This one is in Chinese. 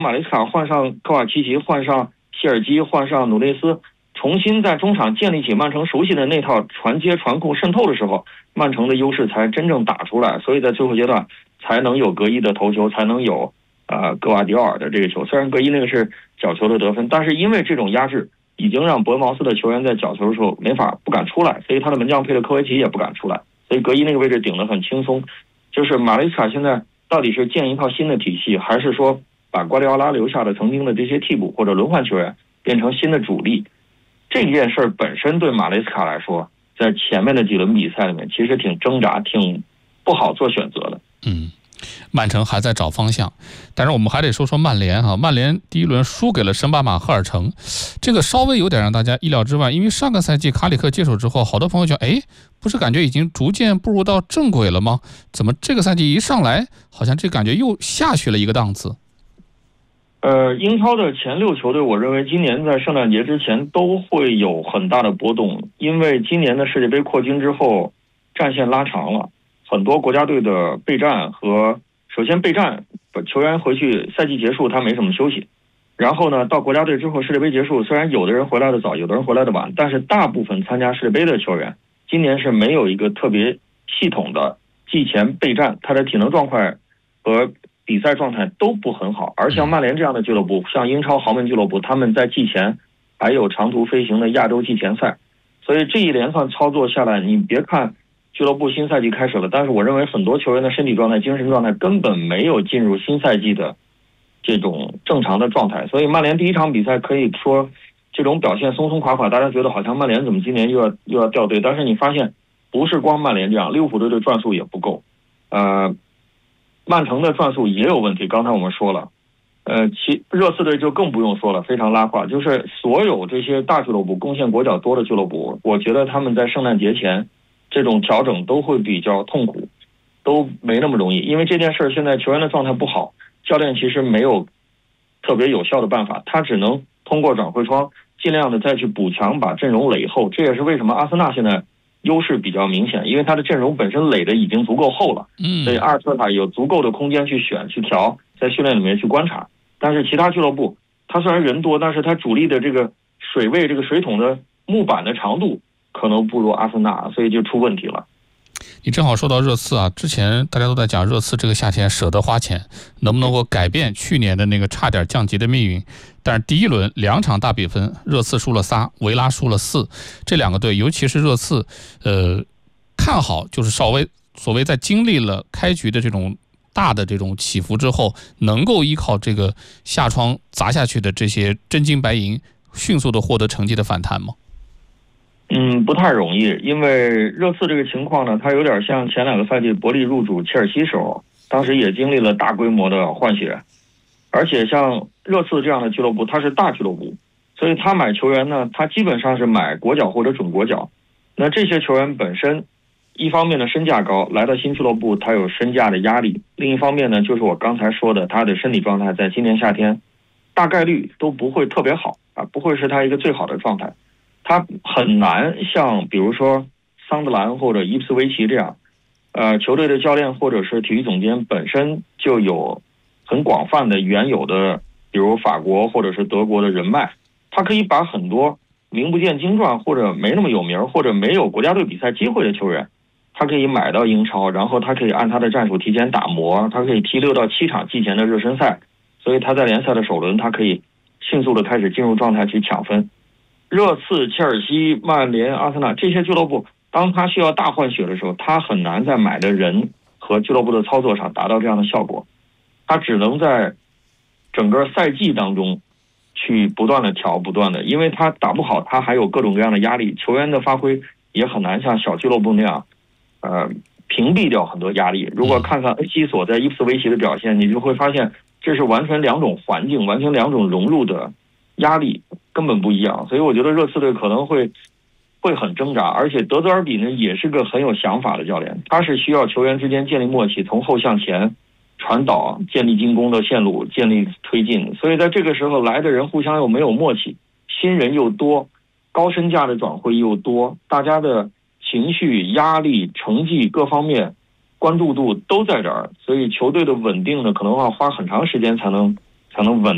马雷斯卡换上科瓦契奇，换上希尔基，换上努内斯，重新在中场建立起曼城熟悉的那套传接、传控、渗透的时候，曼城的优势才真正打出来。所以在最后阶段才能有格伊的头球，才能有戈瓦迪奥尔的这个球。虽然格伊那个是角球的得分，但是因为这种压制，已经让伯恩茅斯的球员在角球的时候不敢出来，所以他的门将佩勒科维奇也不敢出来，所以格伊那个位置顶得很轻松。就是马雷斯卡现在到底是建一套新的体系，还是说把瓜迪奥拉留下的曾经的这些替补或者轮换球员变成新的主力？这件事本身对马雷斯卡来说，在前面的几轮比赛里面其实挺挣扎，挺不好做选择的。 曼城还在找方向，但是我们还得说说曼联哈。曼联第一轮输给了圣巴马赫尔城，这个稍微有点让大家意料之外，因为上个赛季卡里克接手之后，好多朋友讲，不是感觉已经逐渐步入到正轨了吗？怎么这个赛季一上来，好像这感觉又下去了一个档次？ 英超的前6球队，我认为今年在圣诞节之前都会有很大的波动，因为今年的世界杯扩军之后，战线拉长了，很多国家队的备战首先备战，球员回去赛季结束他没什么休息，然后呢到国家队之后世界杯结束，虽然有的人回来的早，有的人回来的晚，但是大部分参加世界杯的球员今年是没有一个特别系统的季前备战，他的体能状况和比赛状态都不很好。而像曼联这样的俱乐部，像英超豪门俱乐部，他们在季前还有长途飞行的亚洲季前赛，所以这一连串操作下来，你别看俱乐部新赛季开始了，但是我认为很多球员的身体状态、精神状态根本没有进入新赛季的这种正常的状态。所以曼联第一场比赛可以说这种表现松松垮垮，大家觉得好像曼联怎么今年又要掉队，但是你发现不是光曼联这样，利物浦队的转速也不够，曼城的转速也有问题，刚才我们说了，热刺队就更不用说了，非常拉胯。就是所有这些大俱乐部贡献国脚多的俱乐部，我觉得他们在圣诞节前这种调整都会比较痛苦，都没那么容易。因为这件事现在球员的状态不好，教练其实没有特别有效的办法，他只能通过转会窗尽量的再去补强，把阵容垒厚。这也是为什么阿森纳现在优势比较明显，因为他的阵容本身垒的已经足够厚了，所以阿尔特塔有足够的空间去选去调，在训练里面去观察。但是其他俱乐部他虽然人多，但是他主力的这个水位、这个水桶的木板的长度可能不如阿森纳，所以就出问题了。 你正好说到热刺啊，之前大家都在讲热刺这个夏天舍得花钱，能不能够改变去年的那个差点降级的命运？但是第一轮2场大比分，热刺输了3，维拉输了4，这两个队，尤其是热刺，看好就是所谓在经历了开局的这种大的这种起伏之后，能够依靠这个下窗砸下去的这些真金白银，迅速的获得成绩的反弹吗？ 不太容易，因为热刺这个情况呢，它有点像前2个赛季伯利入主切尔西时候，当时也经历了大规模的换血，而且像热刺这样的俱乐部，它是大俱乐部，所以他买球员呢，他基本上是买国脚或者准国脚。那这些球员本身，一方面呢身价高，来到新俱乐部他有身价的压力；另一方面呢，就是我刚才说的，他的身体状态在今年夏天大概率都不会特别好不会是他一个最好的状态。他很难像比如说桑德兰或者伊普斯维奇这样，球队的教练或者是体育总监本身就有很广泛的原有的，比如法国或者是德国的人脉，他可以把很多名不见经传或者没那么有名或者没有国家队比赛机会的球员，他可以买到英超，然后他可以按他的战术提前打磨，他可以踢6到7场季前的热身赛，所以他在联赛的首轮他可以迅速的开始进入状态去抢分。热刺、切尔西、曼联、阿森纳这些俱乐部，当他需要大换血的时候，他很难在买的人和俱乐部的操作上达到这样的效果，他只能在整个赛季当中去不断的调，因为他打不好，他还有各种各样的压力，球员的发挥也很难像小俱乐部那样屏蔽掉很多压力。如果看看恩西索在伊普斯维奇的表现，你就会发现这是完全2种环境，完全2种融入的压力根本不一样。所以我觉得热刺队可能会很挣扎，而且德泽尔比呢也是个很有想法的教练，他是需要球员之间建立默契，从后向前传导，建立进攻的线路，建立推进。所以在这个时候来的人互相又没有默契，新人又多，高身价的转会又多，大家的情绪、压力、成绩各方面关注度都在这儿，所以球队的稳定呢可能要花很长时间才能稳